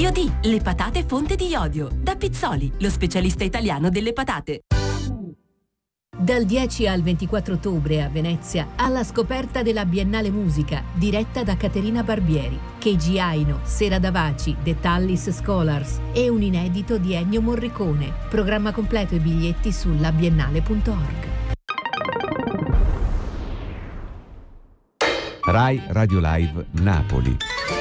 D, le patate fonte di iodio. Da Pizzoli, lo specialista italiano delle patate. Dal 10 al 24 ottobre a Venezia, alla scoperta della Biennale Musica, diretta da Caterina Barbieri, Keiji Aino, Sera Davaci, The Tallis Scholars e un inedito di Ennio Morricone. Programma completo e biglietti su labiennale.org. Rai Radio Live Napoli.